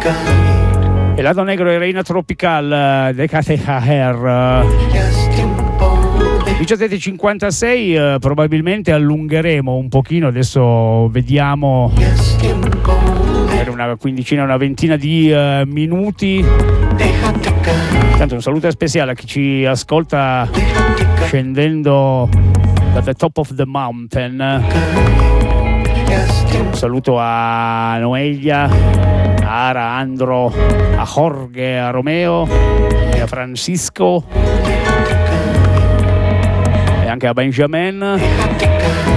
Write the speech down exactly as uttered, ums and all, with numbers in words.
Helado Negro e Reina Tropical de Cateja Hair. diciassette e cinquantasei, eh, probabilmente allungheremo un pochino, adesso vediamo per una quindicina, una ventina di uh, minuti. Intanto un saluto speciale a chi ci ascolta scendendo da The Top of the Mountain. Un saluto a Noelia, a Ara, a Andro, a Jorge, a Romeo e a Francisco e anche a Benjamin.